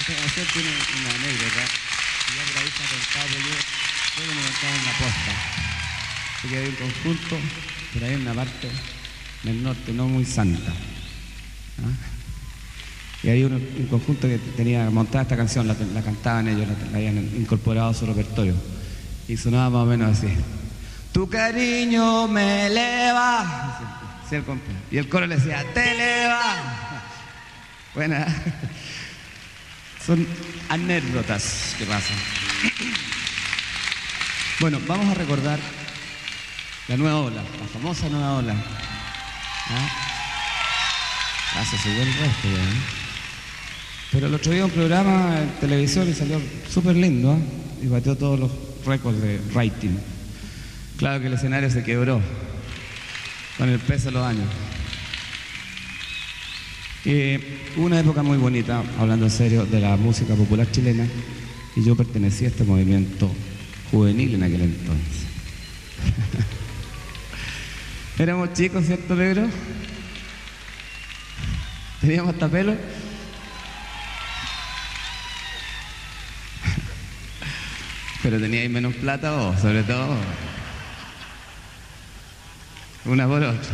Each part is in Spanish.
Esta canción tiene una anécdota, y ya por ahí está contado, pero yo creo que me contaba en la posta. Así que hay un conjunto, por ahí en una parte del norte, no muy santa. ¿Ah? Y hay un conjunto que tenía montada esta canción, la cantaban ellos, la habían incorporado a su repertorio. Y sonaba más o menos así. Tu cariño me eleva. Sí, el compa. Y el coro le decía, te eleva. Buena. Son anécdotas que pasan. Bueno, vamos a recordar la nueva ola, la famosa nueva ola. ¿Ah? Hace su buen resto ya, ¿eh? Pero el otro día un programa en televisión y salió súper lindo, ¿eh? Y batió todos los récords de rating. Claro que el escenario se quebró con el peso de los años. Hubo una época muy bonita, hablando en serio, de la música popular chilena, y yo pertenecía a este movimiento juvenil en aquel entonces. Éramos chicos, ¿cierto, Pedro? Teníamos hasta pelo. Pero teníais menos plata vos, sobre todo vos. Una por otra.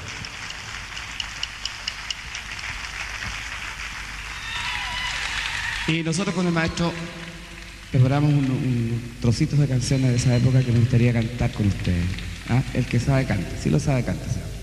Y nosotros con el maestro preparamos un trocitos de canciones de esa época que me gustaría cantar con ustedes. ¿Ah? El que sabe canta, si lo sabe canta.